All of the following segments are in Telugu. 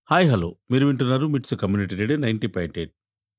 హాయ్ హలో మీరు వింటున్నారు మిట్స్ కమ్యూనిటీ రేడియో 90.8.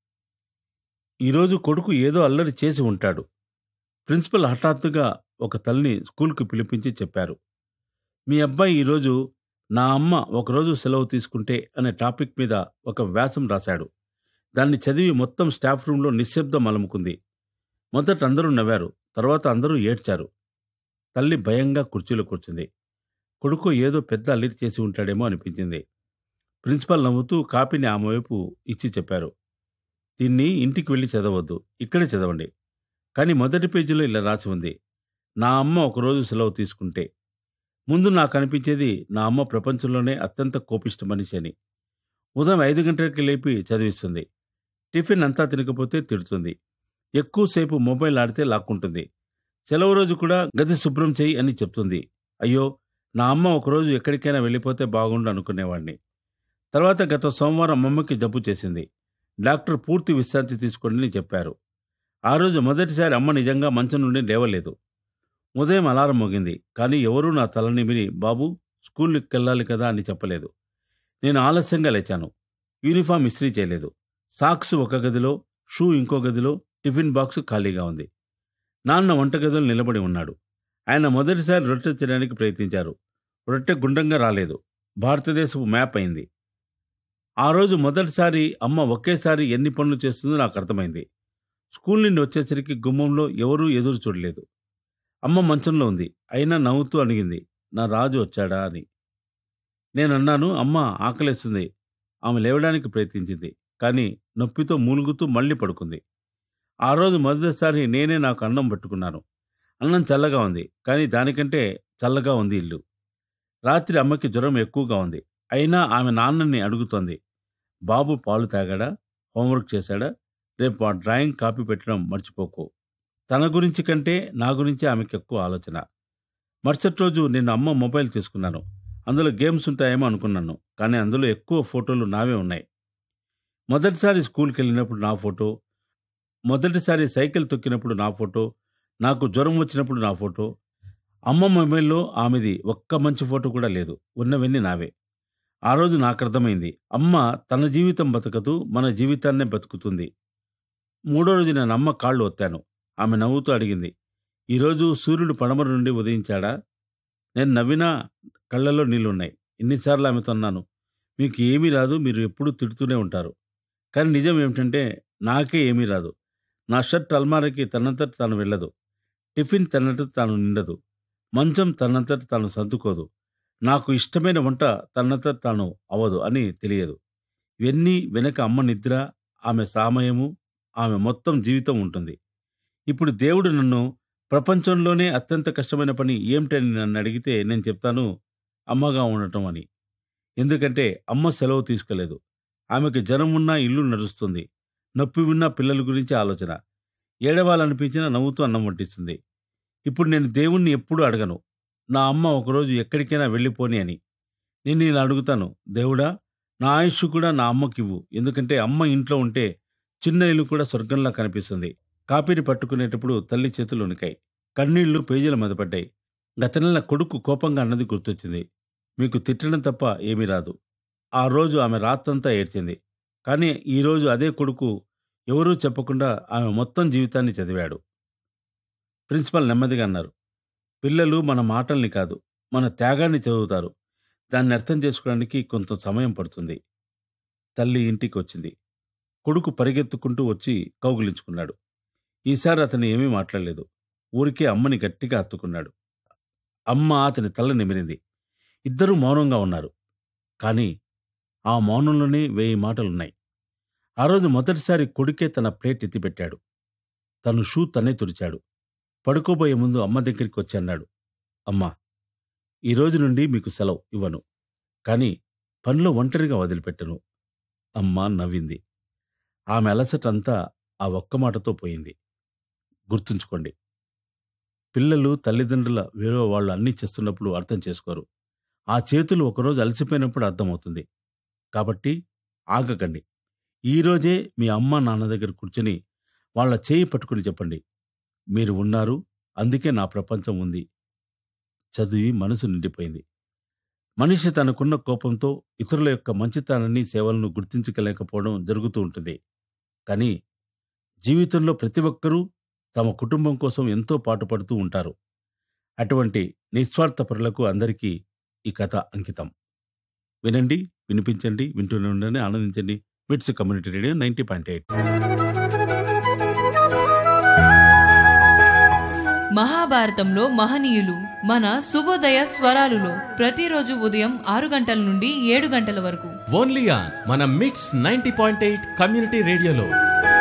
ఈరోజు కొడుకు ఏదో అల్లరి చేసి ఉంటాడు. ప్రిన్సిపల్ హఠాత్తుగా ఒక తల్లిని స్కూల్కి పిలిపించి చెప్పారు, మీ అబ్బాయి ఈరోజు నా అమ్మ ఒకరోజు సెలవు తీసుకుంటే అనే టాపిక్ మీద ఒక వ్యాసం రాశాడు. దాన్ని చదివి మొత్తం స్టాఫ్ రూంలో నిశ్శబ్దం అలముకుంది. మొదట అందరూ నవ్వారు, తర్వాత అందరూ ఏడ్చారు. తల్లి భయంగా కుర్చీలో కూర్చుంది. కొడుకు ఏదో పెద్ద అల్లరి చేసి ఉంటాడేమో అనిపించింది. ప్రిన్సిపల్ నవ్వుతూ కాపీని ఆమె వైపు ఇచ్చి చెప్పారు, దీన్ని ఇంటికి వెళ్ళి చదవద్దు, ఇక్కడే చదవండి. కానీ మొదటి పేజీలో ఇలా రాసి ఉంది, నా అమ్మ ఒకరోజు సెలవు తీసుకుంటే. ముందు నాకు అనిపించేది నా అమ్మ ప్రపంచంలోనే అత్యంత కోపిష్ట మనిషి అని. ఉదయం 5 గంటలకి లేపి చదివిస్తుంది. టిఫిన్ అంతా తినకపోతే తిడుతుంది. ఎక్కువసేపు మొబైల్ ఆడితే లాక్కుంటుంది. సెలవు రోజు కూడా గది శుభ్రం చేయి అని చెప్తుంది. అయ్యో, నా అమ్మ ఒకరోజు ఎక్కడికైనా వెళ్ళిపోతే బాగుండు అనుకునేవాడిని. తర్వాత గత సోమవారం అమ్మకి జబ్బు చేసింది. డాక్టర్ పూర్తి విశ్రాంతి తీసుకోండి అని చెప్పారు. ఆ రోజు మొదటిసారి అమ్మ నిజంగా మంచం నుండి లేవలేదు. ఉదయం అలారం మోగింది, కానీ ఎవరూ నా తలని విని బాబు స్కూల్కి వెళ్ళాలి కదా అని చెప్పలేదు. నేను ఆలస్యంగా లేచాను. యూనిఫామ్ ఇస్త్రీ చేయలేదు. సాక్స్ ఒక గదిలో, షూ ఇంకో గదిలో, టిఫిన్ బాక్స్ ఖాళీగా ఉంది. నాన్న వంటగదిలో నిలబడి ఉన్నాడు. ఆయన మొదటిసారి రొట్టె తినడానికి ప్రయత్నించారు. రొట్టె గుండ్రంగా రాలేదు, భారతదేశపు మ్యాప్ అయింది. ఆ రోజు మొదటిసారి అమ్మ ఒకేసారి ఎన్ని పనులు చేస్తుందో నాకు అర్థమైంది. స్కూల్ నుండి వచ్చేసరికి గుమ్మంలో ఎవరూ ఎదురు చూడలేదు. అమ్మ మంచంలో ఉంది, అయినా నవ్వుతూ అడిగింది, నా రాజు వచ్చాడా అని. నేనన్నాను, అమ్మ ఆకలేస్తుంది. ఆమె లేవడానికి ప్రయత్నించింది, కానీ నొప్పితో మూలుగుతూ మళ్ళీ పడుకుంది. ఆ రోజు మొదటిసారి నేనే నాకు అన్నం పట్టుకున్నాను. అన్నం చల్లగా ఉంది, కానీ దానికంటే చల్లగా ఉంది ఇల్లు. రాత్రి అమ్మకి జ్వరం ఎక్కువగా ఉంది, అయినా ఆమె నాన్నని అడుగుతోంది, బాబు పాలు తాగాడా, హోంవర్క్ చేశాడా, రేపు ఆ డ్రాయింగ్ కాపీ పెట్టడం మర్చిపోకు. తన గురించి కంటే నా గురించి ఆమెకి ఎక్కువ ఆలోచన. మరుసటి రోజు నేను అమ్మ మొబైల్ తీసుకున్నాను. అందులో గేమ్స్ ఉంటాయేమో అనుకున్నాను, కానీ అందులో ఎక్కువ ఫోటోలు నావే ఉన్నాయి. మొదటిసారి స్కూల్కి వెళ్ళినప్పుడు నా ఫోటో, మొదటిసారి సైకిల్ తొక్కినప్పుడు నా ఫోటో, నాకు జ్వరం వచ్చినప్పుడు నా ఫోటో. అమ్మ మొబైల్లో ఆమెది ఒక్క మంచి ఫోటో కూడా లేదు, ఉన్నవన్నీ నావే. ఆ రోజు నాకు అర్థమైంది, అమ్మ తన జీవితం బతకదు, మన జీవితాన్నే బతుకుతుంది. మూడో రోజు నేను అమ్మ కాళ్ళు ఒత్తాను. ఆమె నవ్వుతూ అడిగింది, ఈరోజు సూర్యుడు పడమర నుండి ఉదయించాడా? నేను నవ్వినా కళ్ళల్లో నీళ్లున్నాయి. ఎన్నిసార్లు ఆమెతో అన్నాను, మీకు ఏమీ రాదు, మీరు ఎప్పుడూ తిడుతూనే ఉంటారు. కానీ నిజం ఏమిటంటే నాకే ఏమీ రాదు. నా షర్ట్ అల్మారాకి తనంతట తాను వెళ్ళదు. టిఫిన్ తనంతట తాను నిండదు. మంచం తనంతట తాను సర్దుకోదు. నాకు ఇష్టమైన వంట తనంతట తాను అవ్వదు అని తెలియదు. ఇవన్నీ వెనక అమ్మ నిద్ర, ఆమె సామయము, ఆమె మొత్తం జీవితం ఉంటుంది. ఇప్పుడు దేవుడు నన్ను ప్రపంచంలోనే అత్యంత కష్టమైన పని ఏమిటని నన్ను అడిగితే నేను చెప్తాను, అమ్మగా ఉండటం అని. ఎందుకంటే అమ్మ సెలవు తీసుకోలేదు. ఆమెకు జ్వరం ఉన్నా ఇల్లు నడుస్తుంది. నొప్పి ఉన్నా పిల్లల గురించి ఆలోచన. ఏడవాలనిపించినా నవ్వుతూ అన్నం వడ్డిస్తుంది. ఇప్పుడు నేను దేవుణ్ణి ఎప్పుడూ అడగను, నా అమ్మ ఒకరోజు ఎక్కడికైనా వెళ్ళిపోని అని. నేను ఇలా అడుగుతాను, దేవుడా, నా ఆయుష్ కూడా నా అమ్మకివ్వు. ఎందుకంటే అమ్మ ఇంట్లో ఉంటే చిన్న ఇల్లు కూడా స్వర్గంలా కనిపిస్తుంది. కాపీని పట్టుకునేటప్పుడు తల్లి చేతులు వణికాయి. కన్నీళ్లు పేజీల మీద పడ్డాయి. గత నెల కొడుకు కోపంగా అన్నది గుర్తొచ్చింది, మీకు తిట్టడం తప్ప ఏమీ రాదు. ఆ రోజు ఆమె రాత్రంతా ఏడ్చింది. కానీ ఈరోజు అదే కొడుకు ఎవరూ చెప్పకుండా ఆమె మొత్తం జీవితాన్ని చదివాడు. ప్రిన్సిపల్ నెమ్మదిగా అన్నారు, పిల్లలు మన మాటల్ని కాదు, మన త్యాగాన్ని చదువుతారు. దాన్ని అర్థం చేసుకోవడానికి కొంత సమయం పడుతుంది. తల్లి ఇంటికి వచ్చింది. కొడుకు పరిగెత్తుకుంటూ వచ్చి కౌగిలించుకున్నాడు. ఈసారి అతను ఏమీ మాట్లాడలేదు. ఊరికే అమ్మని గట్టిగా హత్తుకున్నాడు. అమ్మ అతని తల నిమిరింది. ఇద్దరూ మౌనంగా ఉన్నారు. కానీ ఆ మౌనంలోనే 1000 మాటలున్నాయి. ఆ రోజు మొదటిసారి కొడుకే తన ప్లేట్ ఎత్తిపెట్టాడు. తను షూ తనే తుడిచాడు. పడుకోబోయే ముందు అమ్మ దగ్గరికి వచ్చి అన్నాడు, అమ్మా, ఈ రోజు నుండి మీకు సెలవు ఇవ్వను, కానీ పనిలో ఒంటరిగా వదిలిపెట్టను. అమ్మ నవ్వింది. ఆమె అలసటంతా ఆ ఒక్క మాటతో పోయింది. గుర్తుంచుకోండి, పిల్లలు తల్లిదండ్రుల వేరే వాళ్ళు అన్నీ చేస్తున్నప్పుడు అర్థం చేసుకోరు. ఆ చేతులు ఒకరోజు అలసిపోయినప్పుడు అర్థమవుతుంది. కాబట్టి ఆగకండి. ఈరోజే మీ అమ్మ నాన్న దగ్గర కూర్చుని వాళ్ళ చేయి పట్టుకుని చెప్పండి, మీరు ఉన్నారు, అందుకే నా ప్రపంచం ఉంది. చదివి మనసు నిండిపోయింది. మనిషి తనకున్న కోపంతో ఇతరుల యొక్క మంచితనాన్ని, సేవలను గుర్తించలేకపోవడం జరుగుతూ ఉంటుంది. కానీ జీవితంలో ప్రతి ఒక్కరూ తమ కుటుంబం కోసం ఎంతో పాటుపడుతూ ఉంటారు. అటువంటి నిస్వార్థపరులకు అందరికీ ఈ కథ అంకితం. వినండి, వినిపించండి, వింటూనే ఉండండి, ఆనందించండి. మిట్స్ కమ్యూనిటీ రేడియో 90.8. మహాభారతంలో మహనీయులు మన శుభోదయ స్వరాలులో ప్రతిరోజు ఉదయం 6 గంటల నుండి 7 గంటల వరకు ఓన్లీ ఆన్ మన మిట్స్ 90.8 కమ్యూనిటీ రేడియోలో.